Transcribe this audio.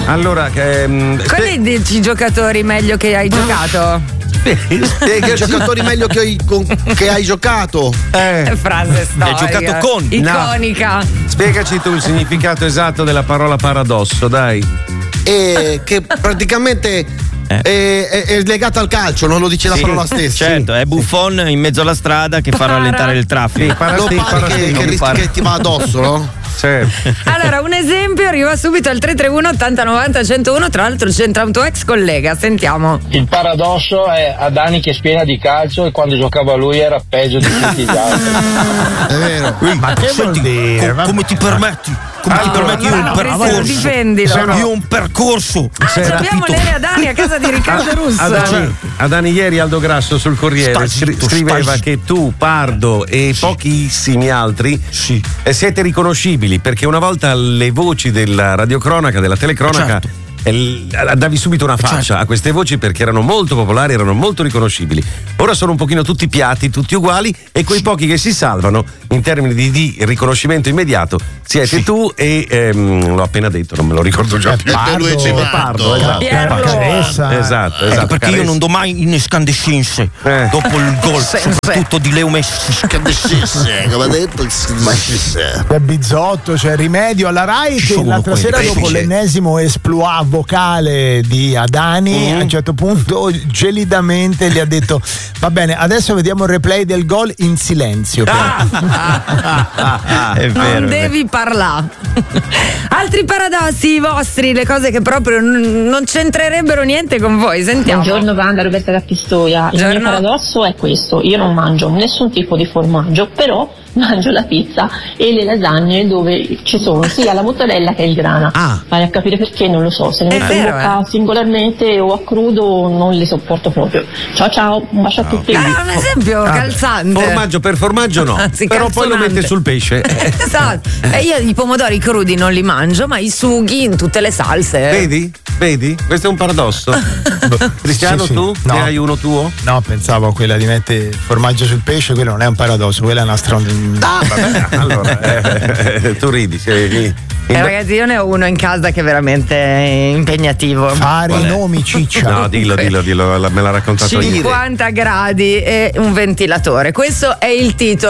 Allora, quali dici giocatori meglio che hai giocato? Spiega i giocatori meglio che hai giocato. Frase storica. Hai giocato con iconica. No. Spiegaci tu il significato esatto della parola paradosso, dai. Che praticamente è legata al calcio, non lo dice la parola stessa. Certo, è Buffon in mezzo alla strada che fa rallentare il traffico. Che ti va addosso, no? Allora, un esempio arriva subito al 331 80 90 101. Tra l'altro c'entra un tuo ex collega, sentiamo. Il paradosso è Adani che spiena di calcio e quando giocava lui era peggio di tutti gli altri. È vero. Ma che vuol dire? Come ti permetti? Come ti permetti? Io un percorso. Difendilo. Io un percorso. Abbiamo Lele Adani a casa di Riccardo Russo. Adani ieri Aldo Grasso sul Corriere scriveva che tu, Pardo e pochissimi altri siete riconoscibili, perché una volta le voci della radiocronaca, della telecronaca, davi subito una faccia a queste voci perché erano molto popolari, erano molto riconoscibili. Ora sono un pochino tutti piatti, tutti uguali, e quei pochi che si salvano in termini di riconoscimento immediato siete tu e l'ho appena detto, non me lo ricordo già più. Pardo, esatto. Perché io non do mai in escandescenze dopo il gol, soprattutto di Leo Messi. Escandescenze, come ha detto. C'è Bizzotto, c'è Rimedio alla Rai che l'altra sera, dopo l'ennesimo esploit vocale di Adani, a un certo punto gelidamente gli ha detto: va bene, adesso vediamo il replay del gol in silenzio. È vero, non devi parlare. Altri paradossi vostri, le cose che proprio non c'entrerebbero niente con voi, sentiamo. Buongiorno banda, Roberta da Pistoia. Il mio paradosso è questo: io non mangio nessun tipo di formaggio, però mangio la pizza e le lasagne dove ci sono sia la mozzarella che il grana. Vai a capire perché, non lo so, se le metto in bocca singolarmente o a crudo non le sopporto proprio. Ciao, un bacio a tutti. Un esempio calzante. Formaggio per formaggio no, però poi lo mette sul pesce. Esatto. E io i pomodori crudi non li mangio, ma i sughi in tutte le salse. Vedi? Questo è un paradosso. Cristiano, tu? No. Ne hai uno tuo? No, pensavo a quella di mettere formaggio sul pesce, quello non è un paradosso, quella è una vabbè, allora tu ridi. Ragazzi, io ne ho uno in casa che è veramente impegnativo. Fare i nomi, ciccia. No, dillo, me l'ha raccontato 50 gradi e un ventilatore. Questo è il titolo.